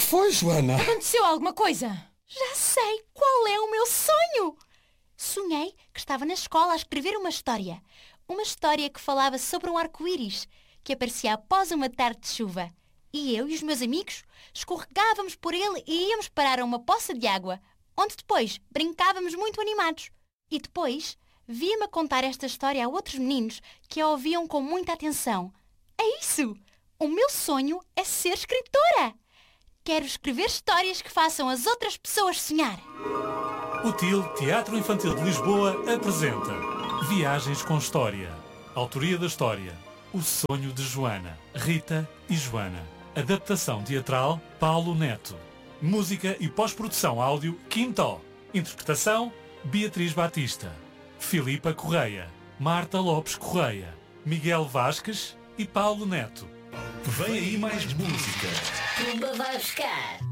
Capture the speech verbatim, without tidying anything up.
foi, Joana? Aconteceu alguma coisa? Já sei qual é o meu sonho! Sonhei que estava na escola a escrever uma história. Uma história que falava sobre um arco-íris que aparecia após uma tarde de chuva. E eu e os meus amigos escorregávamos por ele e íamos parar a uma poça de água, onde depois brincávamos muito animados. E depois via-me a contar esta história a outros meninos que a ouviam com muita atenção. É isso! O meu sonho é ser escritora! Quero escrever histórias que façam as outras pessoas sonhar. O T I L Teatro Infantil de Lisboa apresenta Viagens com História. Autoria da história: O Sonho de Joana, Rita e Joana. Adaptação teatral: Paulo Neto. Música e pós-produção áudio: Quintó. Interpretação: Beatriz Batista, Filipa Correia, Marta Lopes Correia, Miguel Vasques e Paulo Neto. Vem aí mais música. Tumba vai buscar.